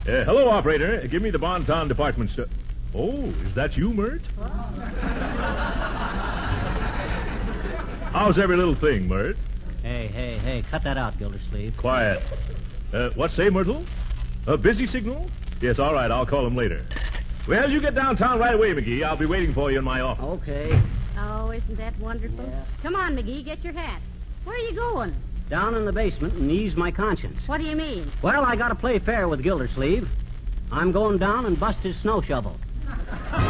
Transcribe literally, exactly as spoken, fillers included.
Uh, hello, operator. Give me the Bonton department store. Oh, is that you, Mert? How's every little thing, Mert? Hey, hey, hey, cut that out, Gildersleeve. Quiet. Uh, what say, Myrtle? A busy signal? Yes, all right, I'll call him later. Well, you get downtown right away, McGee. I'll be waiting for you in my office. Okay. Oh, isn't that wonderful? Yeah. Come on, McGee, get your hat. Where are you going? Down in the basement and ease my conscience. What do you mean? Well, I gotta play fair with Gildersleeve. I'm going down and bust his snow shovel.